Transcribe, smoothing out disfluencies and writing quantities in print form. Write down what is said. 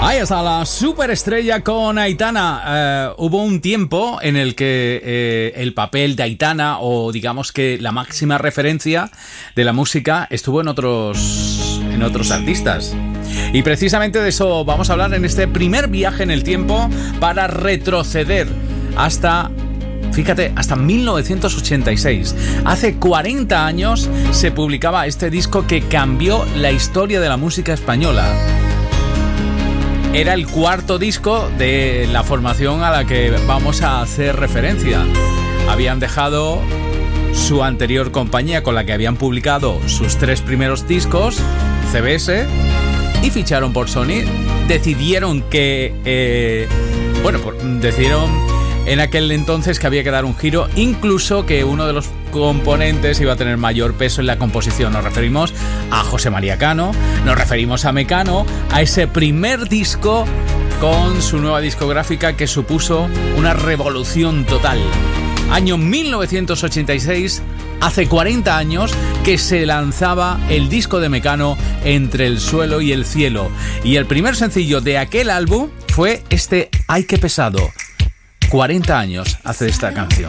Ahí está la superestrella con Aitana. Hubo un tiempo en el que el papel de Aitana, o digamos que la máxima referencia de la música, estuvo en otros artistas. Y precisamente de eso vamos a hablar en este primer viaje en el tiempo para retroceder hasta 1986. Hace 40 años se publicaba este disco que cambió la historia de la música española. Era el cuarto disco de la formación a la que vamos a hacer referencia. Habían dejado su anterior compañía con la que habían publicado sus 3 primeros discos, CBS, y ficharon por Sony. Decidieron en aquel entonces que había que dar un giro, incluso que uno de los componentes iba a tener mayor peso en la composición. Nos referimos a José María Cano, nos referimos a Mecano, a ese primer disco con su nueva discográfica que supuso una revolución total. Año 1986, hace 40 años que se lanzaba el disco de Mecano, Entre el suelo y el cielo. Y el primer sencillo de aquel álbum fue este Ay qué pesado. 40 años hace esta canción.